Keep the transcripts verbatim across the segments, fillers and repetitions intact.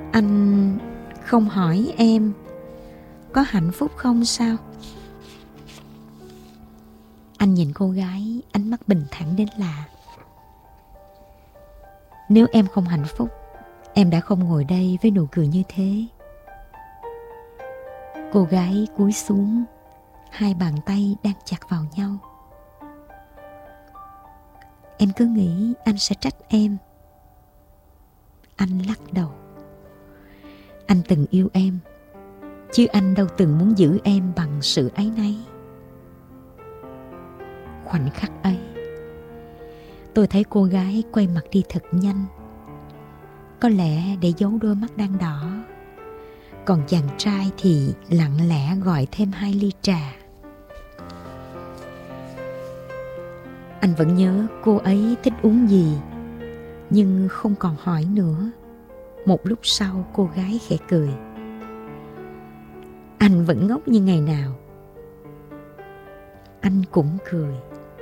Anh không hỏi em có hạnh phúc không sao? Anh nhìn cô gái, ánh mắt bình thản đến lạ. Nếu em không hạnh phúc, em đã không ngồi đây với nụ cười như thế. Cô gái cúi xuống, hai bàn tay đang chặt vào nhau. Em cứ nghĩ anh sẽ trách em. Anh lắc đầu. Anh từng yêu em, chứ anh đâu từng muốn giữ em bằng sự áy náy. Khoảnh khắc ấy, tôi thấy cô gái quay mặt đi thật nhanh, có lẽ để giấu đôi mắt đang đỏ. Còn chàng trai thì lặng lẽ gọi thêm hai ly trà. Anh vẫn nhớ cô ấy thích uống gì, nhưng không còn hỏi nữa. Một lúc sau cô gái khẽ cười. Anh vẫn ngốc như ngày nào. Anh cũng cười.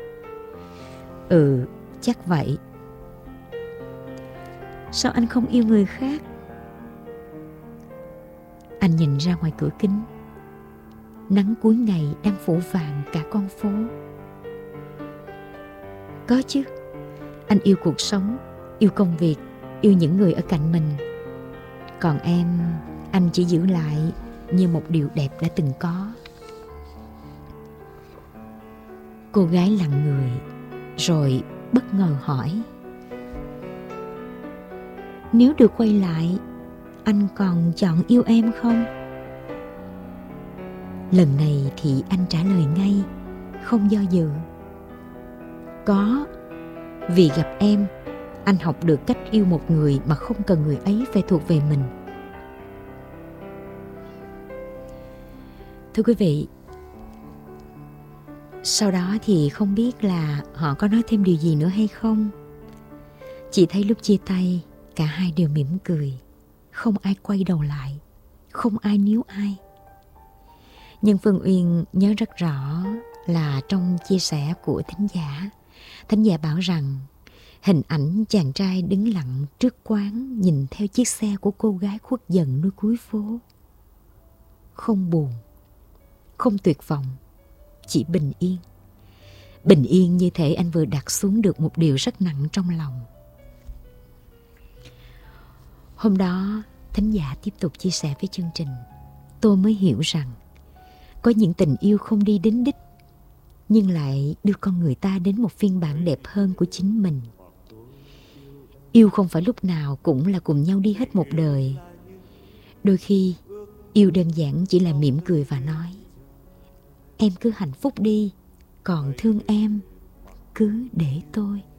Ừ, chắc vậy. Sao anh không yêu người khác? Anh nhìn ra ngoài cửa kính. Nắng cuối ngày đang phủ vàng cả con phố. Có chứ. Anh yêu cuộc sống, yêu công việc, yêu những người ở cạnh mình. Còn em, anh chỉ giữ lại như một điều đẹp đã từng có. Cô gái lặng người, rồi bất ngờ hỏi. Nếu được quay lại, anh còn chọn yêu em không? Lần này thì anh trả lời ngay, không do dự. Có. Vì gặp em, anh học được cách yêu một người mà không cần người ấy phải thuộc về mình. Thưa quý vị, sau đó thì không biết là họ có nói thêm điều gì nữa hay không. Chỉ thấy lúc chia tay, cả hai đều mỉm cười. Không ai quay đầu lại, không ai níu ai. Nhưng Phương Uyên nhớ rất rõ là trong chia sẻ của thính giả, thính giả bảo rằng hình ảnh chàng trai đứng lặng trước quán nhìn theo chiếc xe của cô gái khuất dần nơi cuối phố. Không buồn, không tuyệt vọng, chỉ bình yên. Bình yên như thể anh vừa đặt xuống được một điều rất nặng trong lòng. Hôm đó, thính giả tiếp tục chia sẻ với chương trình. Tôi mới hiểu rằng có những tình yêu không đi đến đích, nhưng lại đưa con người ta đến một phiên bản đẹp hơn của chính mình. Yêu không phải lúc nào cũng là cùng nhau đi hết một đời. Đôi khi, yêu đơn giản chỉ là mỉm cười và nói: em cứ hạnh phúc đi, còn thương em cứ để tôi.